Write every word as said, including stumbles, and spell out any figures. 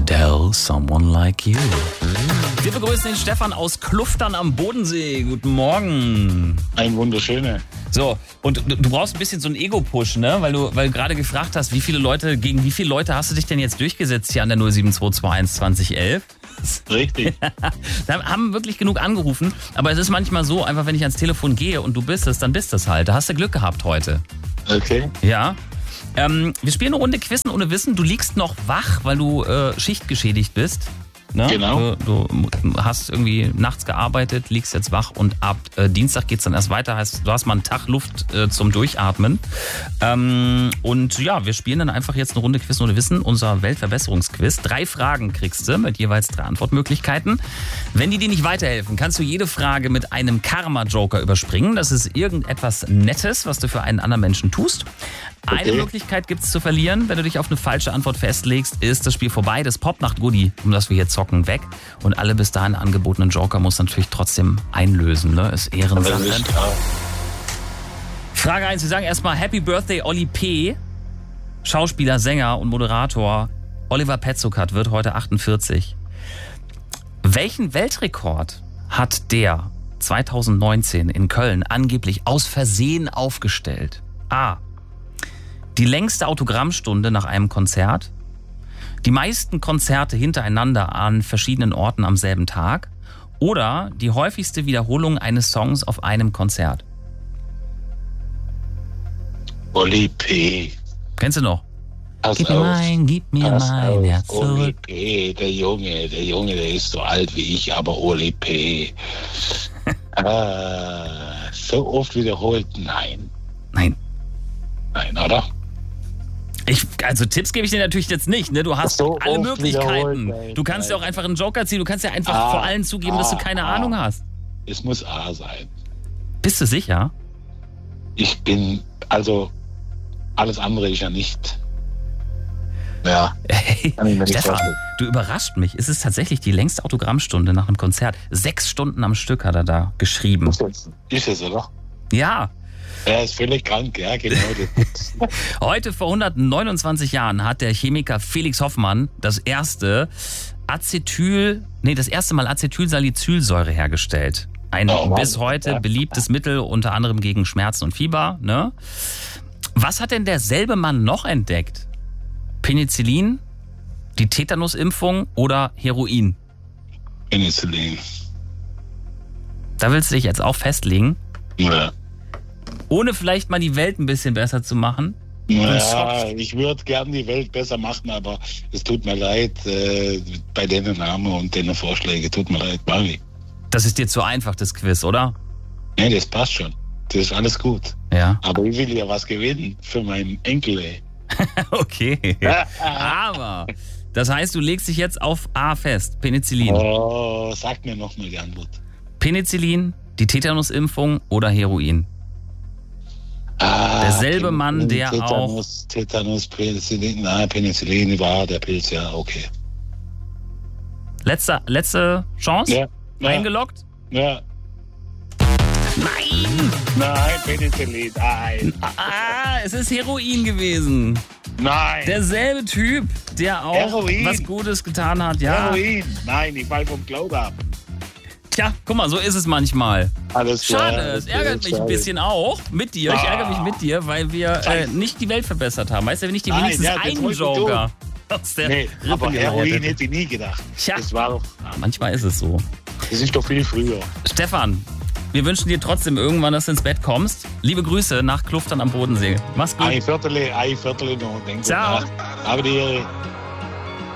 Adele, Someone Like You. Wir begrüßen den Stefan aus Kluftern am Bodensee. Guten Morgen. Ein wunderschöner. So, und du, du brauchst ein bisschen so einen Ego-Push, ne? Weil du, weil du gerade gefragt hast, wie viele Leute, gegen wie viele Leute hast du dich denn jetzt durchgesetzt hier an der null sieben zwei zwei eins zwanzig elf? Richtig. Da haben wirklich genug angerufen, aber es ist manchmal so, einfach wenn ich ans Telefon gehe und du bist es, dann bist es halt. Da hast du Glück gehabt heute. Okay. Ja. Ähm, wir spielen eine Runde Quizzen ohne Wissen. Du liegst noch wach, weil du äh, schichtgeschädigt bist. Ne? Genau. Du, du hast irgendwie nachts gearbeitet, liegst jetzt wach und ab äh, Dienstag geht's dann erst weiter. Heißt, du hast mal einen Tag Luft äh, zum Durchatmen. Ähm, und ja, wir spielen dann einfach jetzt eine Runde Quizzen ohne Wissen, unser Weltverbesserungsquiz. Drei Fragen kriegst du mit jeweils drei Antwortmöglichkeiten. Wenn die dir nicht weiterhelfen, kannst du jede Frage mit einem Karma-Joker überspringen. Das ist irgendetwas Nettes, was du für einen anderen Menschen tust. Okay. Eine Möglichkeit gibt es zu verlieren. Wenn du dich auf eine falsche Antwort festlegst, ist das Spiel vorbei. Das Popnacht-Goodie, um das wir hier zocken, weg. Und alle bis dahin angebotenen Joker muss natürlich trotzdem einlösen. Ne? Ist Ehrensache. Ist klar. Frage eins. Wir sagen erstmal Happy Birthday Olli P. Schauspieler, Sänger und Moderator Oliver Petzokat wird heute achtundvierzig. Welchen Weltrekord hat der zweitausendneunzehn in Köln angeblich aus Versehen aufgestellt? A. Die längste Autogrammstunde nach einem Konzert, die meisten Konzerte hintereinander an verschiedenen Orten am selben Tag oder die häufigste Wiederholung eines Songs auf einem Konzert. Olli P. Kennst du noch? Pass Gib mir auf. mein, gib mir Pass mein auf. Herz Olli zurück. P. Der Junge, der Junge, der ist so alt wie ich, aber Olli P. ah, so oft wiederholt? Nein. Nein. Nein, oder? Ich, also Tipps gebe ich dir natürlich jetzt nicht, ne? Du hast So alle oft Möglichkeiten. wiederholt, nein, Du kannst ja auch nein. einfach einen Joker ziehen. Du kannst ja einfach Ah, vor allen zugeben, dass du ah, keine ah. Ahnung hast. Es muss A sein. Bist du sicher? Ich bin, also, alles andere ist ja nicht. Ja. Hey, Kann ich mir nicht Stefan, vorstellen. du überrascht mich. Es ist tatsächlich die längste Autogrammstunde nach einem Konzert. Sechs Stunden am Stück hat er da geschrieben. Ist es, ist es, oder? Ja, Er ist völlig krank, ja, genau. Das. heute vor hundertneunundzwanzig Jahren hat der Chemiker Felix Hoffmann das erste Acetyl, nee, das erste Mal Acetylsalicylsäure hergestellt. Ein Oh, Mann. bis heute beliebtes Mittel, unter anderem gegen Schmerzen und Fieber. Ne? Was hat denn derselbe Mann noch entdeckt? Penicillin, die Tetanusimpfung oder Heroin? Penicillin. Da willst du dich jetzt auch festlegen, Ja. ohne vielleicht mal die Welt ein bisschen besser zu machen? Ja, ich würde gern die Welt besser machen, aber es tut mir leid, äh, bei den Namen und den Vorschlägen, tut mir leid, Mari. Das ist dir zu einfach, das Quiz, oder? Nee, das passt schon. Das ist alles gut. Ja. Aber ich will ja was gewinnen für meinen Enkel. ey. Okay. Aber das heißt, du legst dich jetzt auf A fest. Penicillin. Oh, sag mir noch mal die Antwort. Penicillin, die Tetanusimpfung oder Heroin? Ah, Derselbe Mann, der Tetanus, Tetanus, Penicillin, nein, Penicillin war der Pilz, ja, okay. Letzte, letzte Chance? Ja, ja, Eingeloggt? ja. Nein! Nein, Penicillin, nein, Ah, es ist Heroin gewesen. nein. Derselbe Typ, der auch Heroin. was Gutes getan hat. Ja. Heroin, nein, ich fall vom Glauben ab. Tja, guck mal, so ist es manchmal. Alles klar. Schade, es ärgert mich ein schade. bisschen auch mit dir. Ich Ah. ärgere mich mit dir, weil wir äh, nicht die Welt verbessert haben. Weißt du, wenn ich dir Nein, wenigstens ja, das einen wollte ich Joker aus der Nee, Rippe aber geleiert Heroin hätte. hätte ich nie gedacht. Tja. Das war doch, Manchmal ist es so. das ist doch viel früher. Stefan, wir wünschen dir trotzdem irgendwann, dass du ins Bett kommst. Liebe Grüße nach Kluftern am Bodensee. Mach's gut. Ein Viertel, ein Viertel noch. Denk Ciao. gut nach. Aber die Ehre.